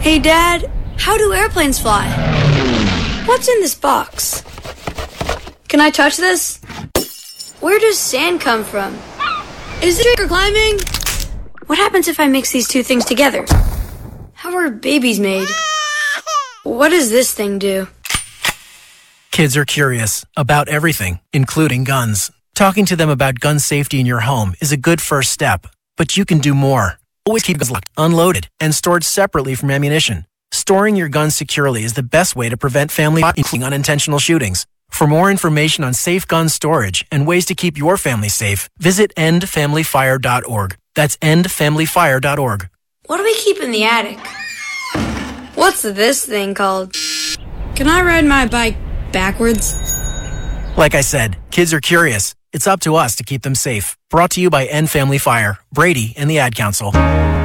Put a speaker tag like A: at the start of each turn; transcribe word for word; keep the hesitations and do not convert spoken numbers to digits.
A: Hey, Dad, how do airplanes fly? What's in this box? Can I touch this? Where does sand come from? Is it for climbing? What happens if I mix these two things together? How are babies made? What does this thing do?
B: Kids are curious about everything, including guns. Talking to them about gun safety in your home is a good first step, but you can do more. Always keep guns locked, unloaded, and stored separately from ammunition. Storing your guns securely is the best way to prevent family, including unintentional shootings. For more information on safe gun storage and ways to keep your family safe, visit end family fire dot org. That's end family fire dot org.
A: What do we keep in the attic? What's this thing called? Can I ride my bike backwards?
B: Like I said, kids are curious. It's up to us to keep them safe. Brought to you by End Family Fire, Brady, and the Ad Council.